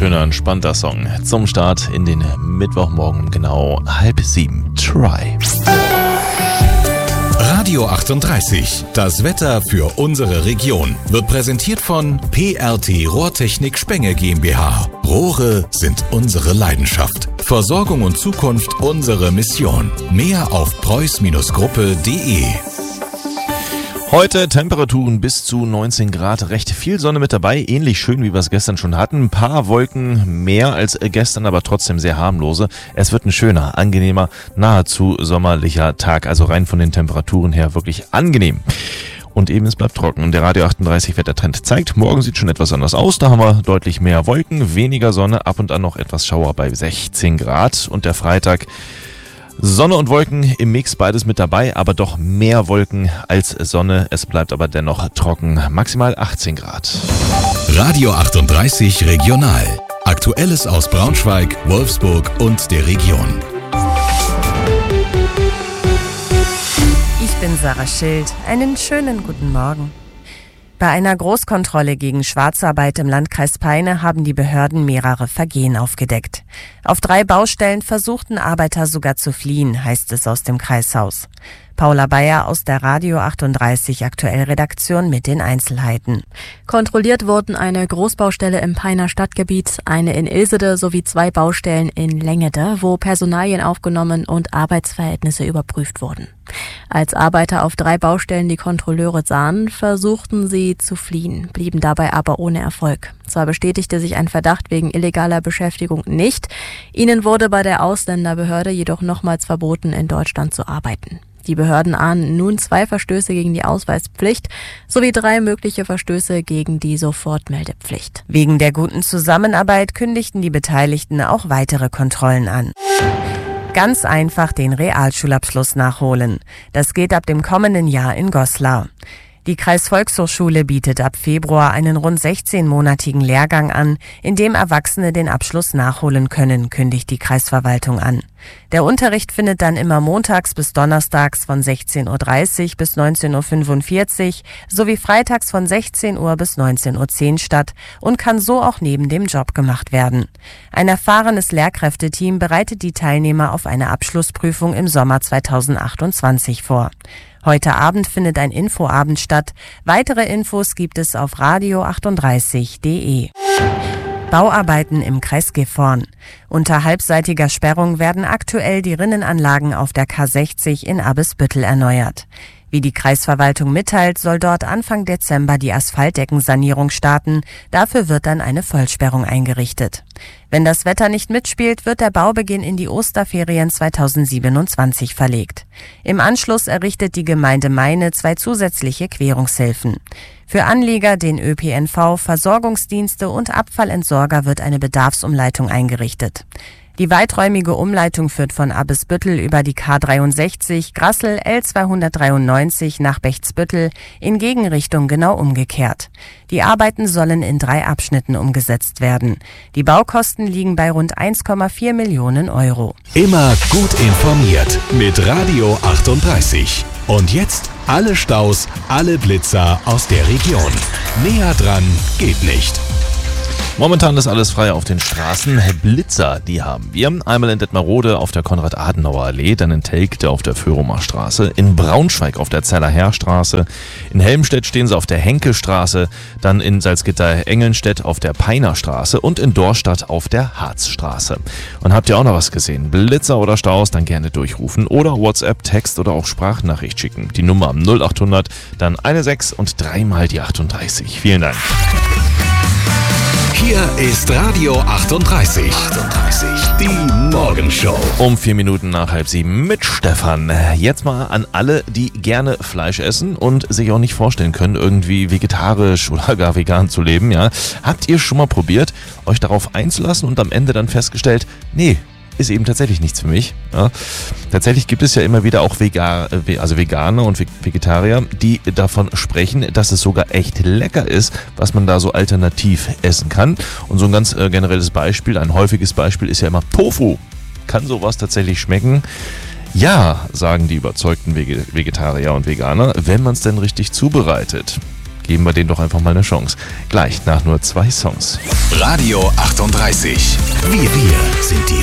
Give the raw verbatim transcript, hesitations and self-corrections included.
schöner, entspannter Song zum Start in den Mittwochmorgen um genau halb sieben. Try. Radio achtunddreißig, das Wetter für unsere Region, wird präsentiert von P R T Rohrtechnik Spenge GmbH. Rohre sind unsere Leidenschaft. Versorgung und Zukunft unsere Mission. Mehr auf preuß Gruppe punkt de. Heute Temperaturen bis zu neunzehn Grad, recht viel Sonne mit dabei, ähnlich schön wie wir es gestern schon hatten. Ein paar Wolken mehr als gestern, aber trotzdem sehr harmlose. Es wird ein schöner, angenehmer, nahezu sommerlicher Tag, also rein von den Temperaturen her wirklich angenehm. Und eben es bleibt trocken. Der Radio achtunddreißig Wettertrend zeigt, morgen sieht schon etwas anders aus. Da haben wir deutlich mehr Wolken, weniger Sonne, ab und an noch etwas Schauer bei sechzehn Grad. Und der Freitag Sonne und Wolken im Mix, beides mit dabei, aber doch mehr Wolken als Sonne. Es bleibt aber dennoch trocken, maximal achtzehn Grad. Radio achtunddreißig Regional. Aktuelles aus Braunschweig, Wolfsburg und der Region. Ich bin Sarah Schild. Einen schönen guten Morgen. Bei einer Großkontrolle gegen Schwarzarbeit im Landkreis Peine haben die Behörden mehrere Vergehen aufgedeckt. Auf drei Baustellen versuchten Arbeiter sogar zu fliehen, heißt es aus dem Kreishaus. Paula Bayer aus der Radio achtunddreißig Aktuell-Redaktion mit den Einzelheiten. Kontrolliert wurden eine Großbaustelle im Peiner Stadtgebiet, eine in Ilsede sowie zwei Baustellen in Längede, wo Personalien aufgenommen und Arbeitsverhältnisse überprüft wurden. Als Arbeiter auf drei Baustellen die Kontrolleure sahen, versuchten sie zu fliehen, blieben dabei aber ohne Erfolg. Zwar bestätigte sich ein Verdacht wegen illegaler Beschäftigung nicht, ihnen wurde bei der Ausländerbehörde jedoch nochmals verboten, in Deutschland zu arbeiten. Die Behörden ahnen nun zwei Verstöße gegen die Ausweispflicht sowie drei mögliche Verstöße gegen die Sofortmeldepflicht. Wegen der guten Zusammenarbeit kündigten die Beteiligten auch weitere Kontrollen an. Ganz einfach den Realschulabschluss nachholen. Das geht ab dem kommenden Jahr in Goslar. Die Kreisvolkshochschule bietet ab Februar einen rund sechzehnmonatigen Lehrgang an, in dem Erwachsene den Abschluss nachholen können, kündigt die Kreisverwaltung an. Der Unterricht findet dann immer montags bis donnerstags von sechzehn Uhr dreißig bis neunzehn Uhr fünfundvierzig sowie freitags von sechzehn Uhr bis neunzehn Uhr zehn statt und kann so auch neben dem Job gemacht werden. Ein erfahrenes Lehrkräfteteam bereitet die Teilnehmer auf eine Abschlussprüfung im Sommer zweitausendachtundzwanzig vor. Heute Abend findet ein Infoabend statt. Weitere Infos gibt es auf radio achtunddreißig punkt de. Bauarbeiten im Kreis Gifhorn. Unter halbseitiger Sperrung werden aktuell die Rinnenanlagen auf der K sechzig in Abbesbüttel erneuert. Wie die Kreisverwaltung mitteilt, soll dort Anfang Dezember die Asphaltdeckensanierung starten. Dafür wird dann eine Vollsperrung eingerichtet. Wenn das Wetter nicht mitspielt, wird der Baubeginn in die Osterferien zweitausendsiebenundzwanzig verlegt. Im Anschluss errichtet die Gemeinde Meine zwei zusätzliche Querungshilfen. Für Anlieger, den Ö P N V, Versorgungsdienste und Abfallentsorger wird eine Bedarfsumleitung eingerichtet. Die weiträumige Umleitung führt von Abbesbüttel über die K dreiundsechzig, Grassel L zweihundertdreiundneunzig nach Bechtsbüttel, in Gegenrichtung genau umgekehrt. Die Arbeiten sollen in drei Abschnitten umgesetzt werden. Die Baukosten liegen bei rund eins Komma vier Millionen Euro. Immer gut informiert mit Radio achtunddreißig. Und jetzt alle Staus, alle Blitzer aus der Region. Näher dran geht nicht. Momentan ist alles frei auf den Straßen. Blitzer, die haben wir. Einmal in Detmarode auf der Konrad-Adenauer-Allee, dann in Telgte auf der Föhrumer Straße, in Braunschweig auf der Zeller-Herr-Straße, in Helmstedt stehen sie auf der Henkelstraße, dann in Salzgitter-Engelnstedt auf der Peiner Straße und in Dorstadt auf der Harzstraße. Und habt ihr auch noch was gesehen? Blitzer oder Staus, dann gerne durchrufen oder WhatsApp, Text oder auch Sprachnachricht schicken. Die Nummer null achthundert, dann eine sechs und dreimal die achtunddreißig. Vielen Dank. Hier ist Radio achtunddreißig. achtunddreißig. Die Morgenshow. Um vier Minuten nach halb sieben mit Stefan. Jetzt mal an alle, die gerne Fleisch essen und sich auch nicht vorstellen können, irgendwie vegetarisch oder gar vegan zu leben. Ja, habt ihr schon mal probiert, euch darauf einzulassen und am Ende dann festgestellt, nee, ist eben tatsächlich nichts für mich. Ja. Tatsächlich gibt es ja immer wieder auch Vegan, also Veganer und Vegetarier, die davon sprechen, dass es sogar echt lecker ist, was man da so alternativ essen kann. Und so ein ganz äh, generelles Beispiel, ein häufiges Beispiel ist ja immer Tofu. Kann sowas tatsächlich schmecken? Ja, sagen die überzeugten Vegetarier und Veganer, wenn man es denn richtig zubereitet. geben wir denen doch einfach mal eine Chance. Gleich nach nur zwei Songs. Radio achtunddreißig. Wir, wir sind die